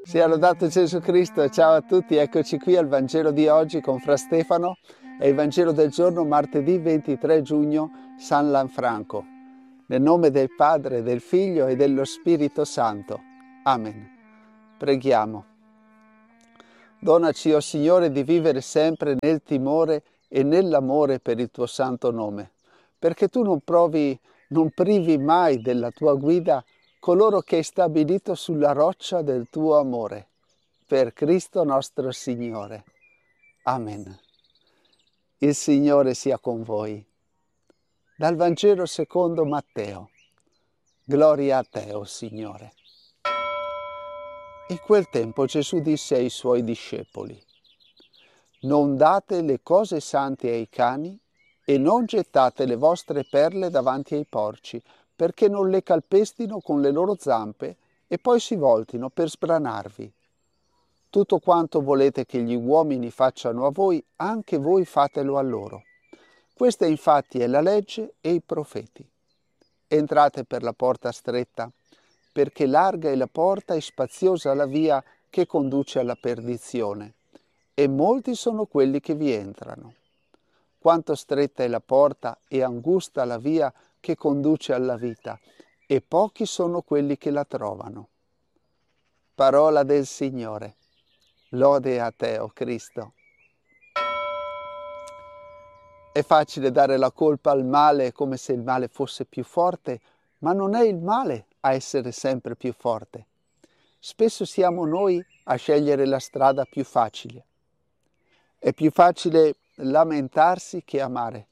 Sia lodato Gesù Cristo, ciao a tutti, eccoci qui al Vangelo di oggi con Fra Stefano e il Vangelo del giorno martedì 23 giugno, San Lanfranco. Nel nome del Padre, del Figlio e dello Spirito Santo. Amen. Preghiamo. Donaci, o Signore, di vivere sempre nel timore e nell'amore per il tuo santo nome, perché tu non privi mai della tua guida coloro che hai stabilito sulla roccia del tuo amore. Per Cristo nostro Signore. Amen. Il Signore sia con voi. Dal Vangelo secondo Matteo. Gloria a te, o Signore. In quel tempo Gesù disse ai suoi discepoli: non date le cose sante ai cani e non gettate le vostre perle davanti ai porci, perché non le calpestino con le loro zampe e poi si voltino per sbranarvi. Tutto quanto volete che gli uomini facciano a voi, anche voi fatelo a loro. Questa infatti è la legge e i profeti. Entrate per la porta stretta, perché larga è la porta e spaziosa la via che conduce alla perdizione, e molti sono quelli che vi entrano. Quanto stretta è la porta e angusta la via che conduce alla vita, e pochi sono quelli che la trovano. Parola del Signore. Lode a te, o Cristo. È facile dare la colpa al male come se il male fosse più forte, ma non è il male a essere sempre più forte. Spesso siamo noi a scegliere la strada più facile. È più facile lamentarsi che amare.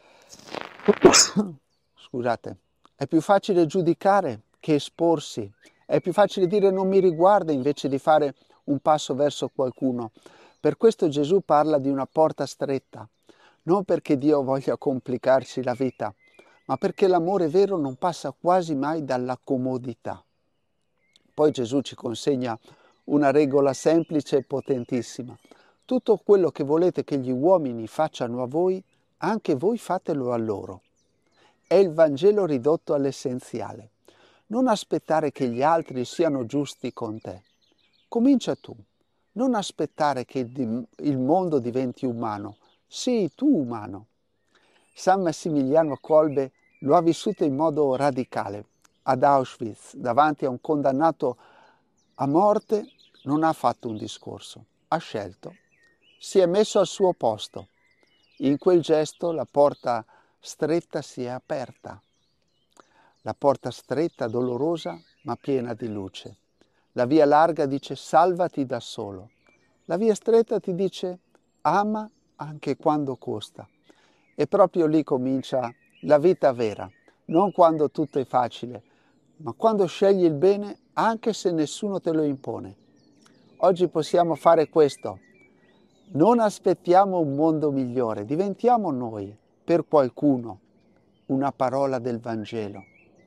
Scusate. È più facile giudicare che esporsi. È più facile dire non mi riguarda invece di fare un passo verso qualcuno. Per questo Gesù parla di una porta stretta. Non perché Dio voglia complicarci la vita, ma perché l'amore vero non passa quasi mai dalla comodità. Poi Gesù ci consegna una regola semplice e potentissima. Tutto quello che volete che gli uomini facciano a voi, anche voi fatelo a loro. È il Vangelo ridotto all'essenziale. Non aspettare che gli altri siano giusti con te. Comincia tu. Non aspettare che il mondo diventi umano. Sii tu umano. San Massimiliano Kolbe lo ha vissuto in modo radicale. Ad Auschwitz, davanti a un condannato a morte, non ha fatto un discorso. Ha scelto. Si è messo al suo posto. In quel gesto la porta stretta si è aperta. La porta stretta, dolorosa, ma piena di luce. La via larga dice salvati da solo. La via stretta ti dice ama anche quando costa. E proprio lì comincia la vita vera, non quando tutto è facile, ma quando scegli il bene anche se nessuno te lo impone. Oggi possiamo fare questo. Non aspettiamo un mondo migliore, diventiamo noi, per qualcuno, una parola del Vangelo.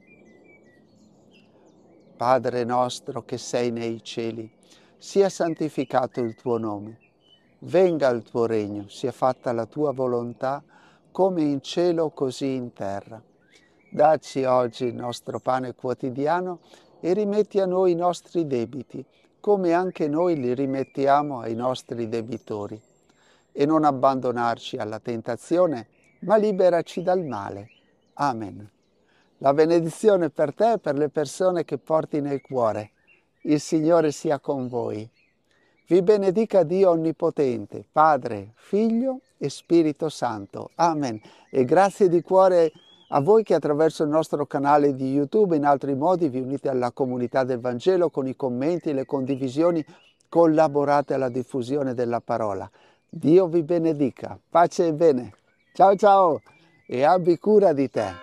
Padre nostro che sei nei cieli, sia santificato il tuo nome. Venga il tuo regno, sia fatta la tua volontà, come in cielo così in terra. Dacci oggi il nostro pane quotidiano e rimetti a noi i nostri debiti, come anche noi li rimettiamo ai nostri debitori. E non abbandonarci alla tentazione, ma liberaci dal male. Amen. La benedizione per te e per le persone che porti nel cuore. Il Signore sia con voi. Vi benedica Dio Onnipotente, Padre, Figlio e Spirito Santo. Amen. E grazie di cuore a voi che attraverso il nostro canale di YouTube e in altri modi vi unite alla comunità del Vangelo con i commenti e le condivisioni, collaborate alla diffusione della parola. Dio vi benedica. Pace e bene. Ciao ciao e abbi cura di te.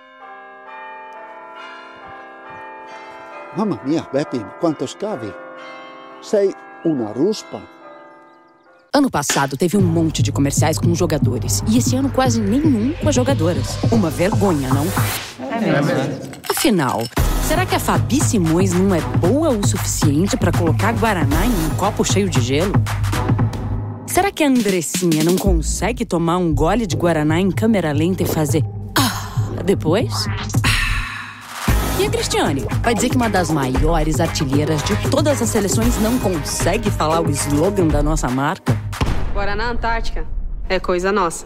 Mamma mia, Beppi, quanto scavi. Sei una ruspa. Ano passado teve um monte de comerciais com jogadores. E esse ano quase nenhum com as jogadoras. Uma vergonha, não? É mesmo. Afinal, será que a Fabi Simões não é boa o suficiente para colocar Guaraná em um copo cheio de gelo? Será que a Andressinha não consegue tomar um gole de Guaraná em câmera lenta e fazer depois? E a Cristiane? Vai dizer que uma das maiores artilheiras de todas as seleções não consegue falar o slogan da nossa marca? Guaraná Antártica é coisa nossa.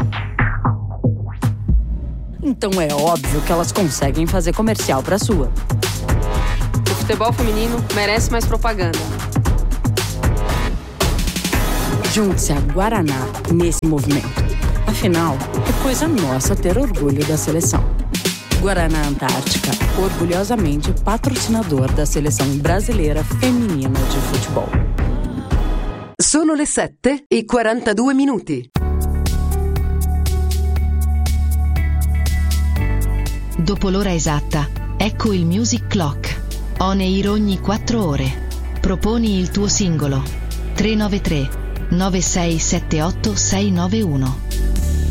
Então é óbvio que elas conseguem fazer comercial pra sua. O futebol feminino merece mais propaganda. Junte-se a Guaraná nesse movimento. Afinal, é coisa nossa ter orgulho da seleção. Guaraná Antártica, orgulhosamente patrocinador da Seleção Brasileira Feminina de Futebol. Sono le 7:42. Dopo l'ora esatta, ecco il Music Clock. On air ogni 4 ore. Proponi il tuo singolo. 393 9678 691.